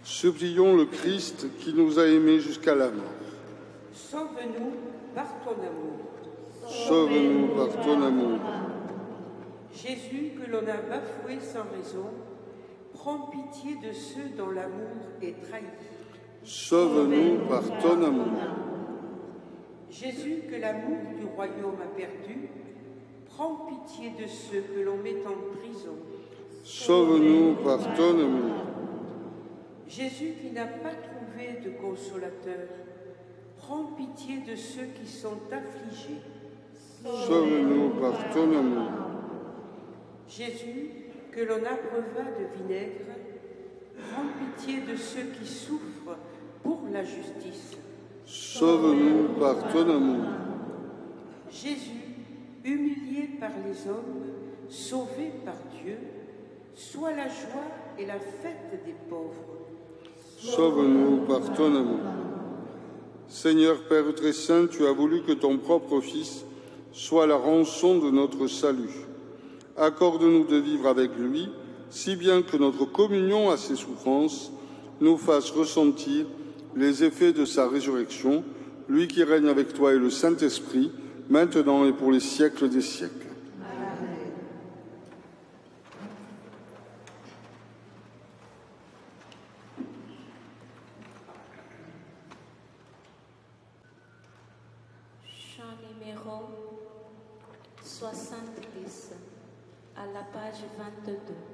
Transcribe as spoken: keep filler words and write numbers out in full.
Supplions le Christ qui nous a aimés jusqu'à la mort. Sauve-nous par ton amour. Sauve-nous par ton amour. Jésus, que l'on a bafoué sans raison, prends pitié de ceux dont l'amour est trahi. Sauve-nous par ton amour. Jésus, que l'amour du royaume a perdu, prends pitié de ceux que l'on met en prison. Sauve-nous par ton amour. Jésus, qui n'a pas trouvé de consolateur, prends pitié de ceux qui sont affligés. Sauve-nous par ton amour. Jésus, que l'on abreuva de vinaigre, prends pitié de ceux qui souffrent pour la justice. Sauve-nous par ton amour. Jésus, humilié par les hommes, sauvé par Dieu, sois la joie et la fête des pauvres. Sauve-nous par ton amour. Seigneur Père très saint, tu as voulu que ton propre Fils soit la rançon de notre salut. Accorde-nous de vivre avec lui, si bien que notre communion à ses souffrances nous fasse ressentir les effets de sa résurrection, lui qui règne avec toi et le Saint-Esprit, maintenant et pour les siècles des siècles. Chant numéro soixante-dix, à la page vingt-deux.